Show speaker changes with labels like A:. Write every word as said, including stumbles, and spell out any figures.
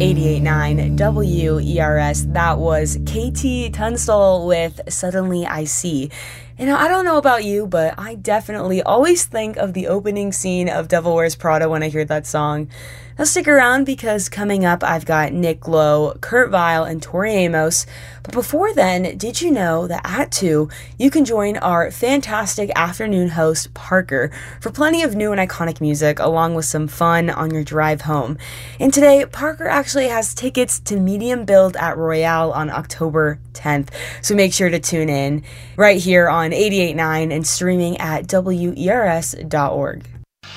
A: eighty-eight point nine W E R S. That was K T Tunstall with Suddenly I See. And I don't know about you, but I definitely always think of the opening scene of Devil Wears Prada when I hear that song. Now stick around because coming up I've got Nick Lowe, Kurt Vile, and Tori Amos. But before then, did you know that at two, you can join our fantastic afternoon host, Parker, for plenty of new and iconic music along with some fun on your drive home. And today, Parker actually has tickets to Medium Build at Royale on October tenth. So make sure to tune in right here on eighty-eight point nine and streaming at W E R S dot org.